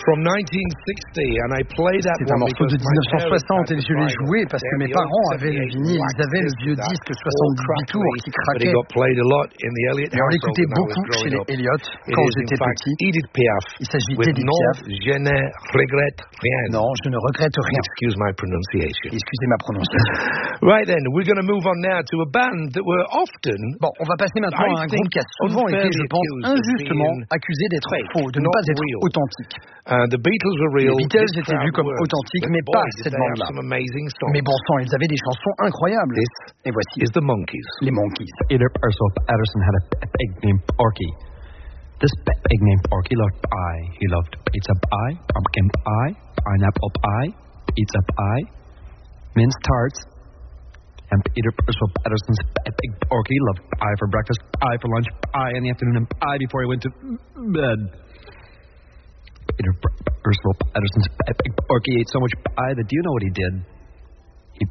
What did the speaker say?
from 1960, and I played that C'est un morceau de 1960 et je l'ai joué parce que mes parents avaient le vinyle, ils avaient le vieux disque 78 tours qui craquait. Et on l'écoutait beaucoup chez les Elliott quand j'étais petit. Il s'agit d'Edith Piaf. Je ne regrette rien. Non, je ne regrette rien. Excuse my pronunciation. Excusez ma prononciation. Right then, we're going to move on now to a band that were often. Bon, on va passer maintenant à un groupe qui a souvent été, je pense, injustement accusé d'être faux, de ne pas être authentique. The Beatles were real. Les Beatles étaient vus comme authentiques, mais pas cette bande-là. Mais bon sang, ils avaient des chansons incroyables. Et voici is the Monkees. Les Monkees. Peter Ursula Patterson had a pig named Porky. This pig named Porky loved pie. He loved pizza pie, pumpkin pie, pineapple pie, pizza pie, minced tarts. And Peter Ursula Patterson's pig Porky loved pie for breakfast, pie for lunch, pie in the afternoon, and pie before he went to bed. Peter Ursula Patterson's pig Porky ate so much pie that do you know what he did?